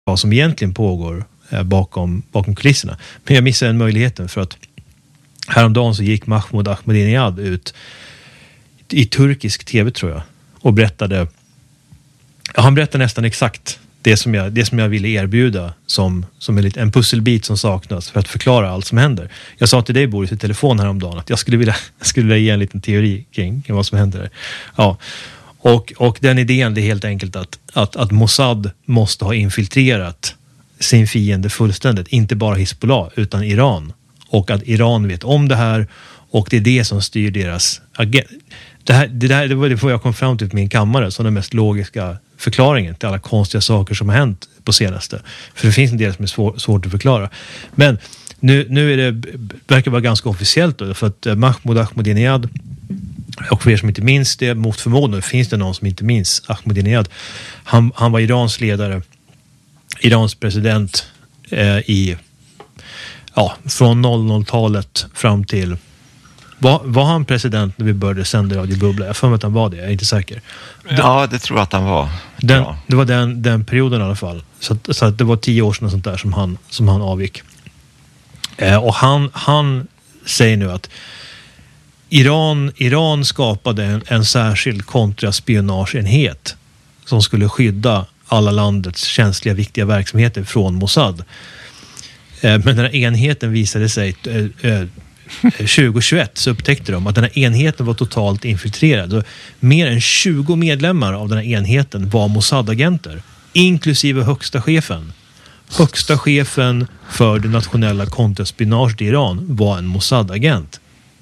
vad som egentligen pågår bakom kulisserna. Men jag missade en möjligheten för att häromdagen så gick Mahmoud Ahmadinejad ut i turkisk tv tror jag och berättade, han berättade nästan exakt det som jag ville erbjuda som en pusselbit som saknas för att förklara allt som händer. Jag sa till dig Boris i telefon häromdagen att jag skulle vilja ge en liten teori kring vad som händer där. Ja. Och den idén är helt enkelt att Mossad måste ha infiltrerat sin fiende fullständigt, inte bara Hizbollah utan Iran, och att Iran vet om det här och det är det som styr deras det var det jag kom fram till min kammare som den mest logiska förklaringen till alla konstiga saker som har hänt på senaste. För det finns en del som är svårt att förklara. Men nu är det verkar vara ganska officiellt då, för att Mahmoud Ahmadinejad, och för er som inte minns det, mot förmodan finns det någon som inte minns Ahmadinejad. Han var Irans ledare, Irans president från 00-talet fram till var han president när vi började sända Radio Bubbla? Jag får med att han var det, jag är inte säker. Ja, det tror jag att han var. Det var den perioden i alla fall. Så att det var 10 år sedan och sånt där som han avgick. Och han säger nu att Iran skapade en särskild kontraspionageenhet som skulle skydda alla landets känsliga, viktiga verksamheter från Mossad. Men den här enheten visade sig 2021 så upptäckte de att den här enheten var totalt infiltrerad. Och mer än 20 medlemmar av den här enheten var Mossad-agenter, inklusive högsta chefen. Högsta chefen för det nationella kontraspionaget i Iran var en Mossad-agent.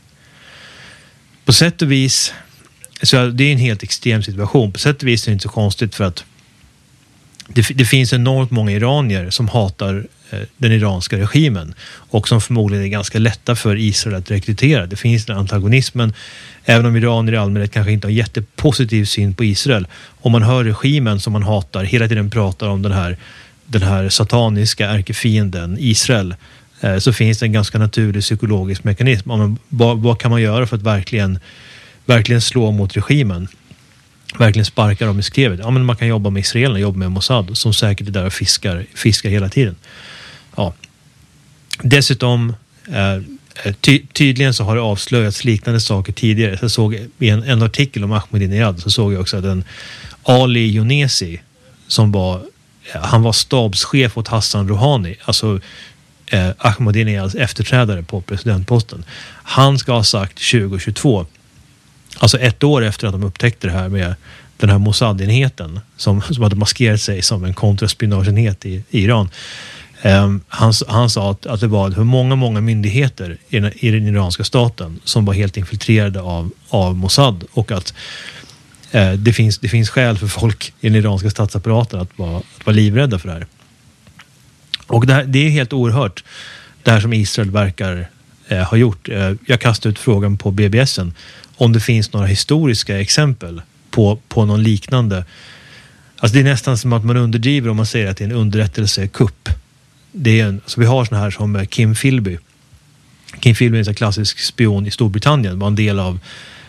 På sätt och vis, så det är en helt extrem situation. På sätt och vis är det inte så konstigt för att det finns enormt många iranier som hatar den iranska regimen och som förmodligen är ganska lätta för Israel att rekrytera. Det finns den antagonismen, även om iranier i allmänhet kanske inte har jättepositiv syn på Israel. Om man hör regimen som man hatar hela tiden pratar om den här sataniska ärkefienden Israel, så finns det en ganska naturlig psykologisk mekanism. Vad kan man göra för att verkligen slå mot regimen? Verkligen sparka dem i skrevet. Ja, men man kan jobba med israelerna, jobba med Mossad som säkert är där och fiskar hela tiden. Ja. Dessutom tydligen så har det avslöjats liknande saker tidigare. Så jag såg i en artikel om Ahmadinejad, så såg jag också att en Ali Younesi som han var stabschef åt Hassan Rouhani, alltså Ahmadinejads efterträdare på presidentposten. Han ska ha sagt 2022, alltså 1 år efter att de upptäckte det här med den här Mossad-enheten som hade maskerat sig som en kontraspionageenhet i Iran. Han sa att det var många myndigheter i den iranska staten som var helt infiltrerade av Mossad, och att det finns skäl för folk i den iranska statsapparaten att vara livrädda för det här. Och det är helt oerhört det här som Israel verkar ha gjort. Jag kastade ut frågan på BBS:en om det finns några historiska exempel på någon liknande. Alltså det är nästan som att man underdriver om man säger att det är en underrättelsekupp. Så vi har såna här som Kim Philby. Kim Philby är en klassisk spion i Storbritannien, var en del av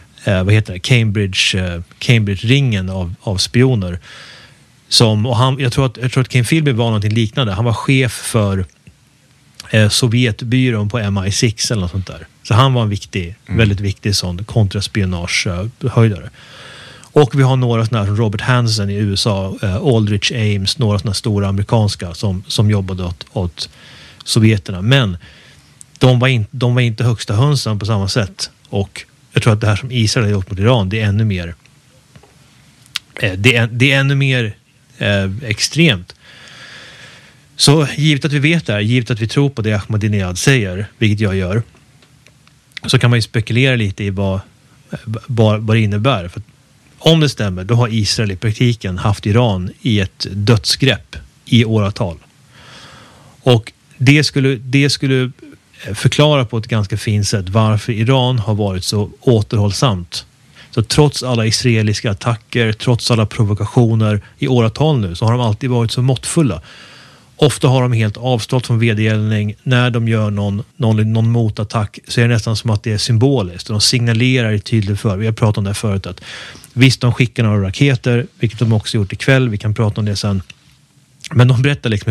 Cambridge-ringen av spioner. Jag tror att Kim Philby var något liknande. Han var chef för Sovjetbyrån på MI6 eller något sånt där. Så han var en väldigt viktig sån kontraspionagehöjdare. Och vi har några sådana här som Robert Hansen i USA, Aldrich Ames, några sådana stora amerikanska som jobbade åt sovjeterna. Men de var inte högsta hönsen på samma sätt. Och jag tror att det här som Israel har gjort mot Iran, det är ännu mer det är ännu mer extremt. Så givet att vi vet det här, givet att vi tror på det Ahmadinejad säger, vilket jag gör, så kan man ju spekulera lite i vad det innebär. För om det stämmer, då har Israel i praktiken haft Iran i ett dödsgrepp i åratal. Och det skulle förklara på ett ganska fint sätt varför Iran har varit så återhållsamt. Så trots alla israeliska attacker, trots alla provokationer i åratal nu, så har de alltid varit så måttfulla. Ofta har de helt avstått från vedergällning. När de gör någon motattack så är det nästan som att det är symboliskt. De signalerar tydligt för. Vi har pratat om det här förut. Att visst, de skickar några raketer, vilket de också gjort ikväll. Vi kan prata om det sen. Men de berättar liksom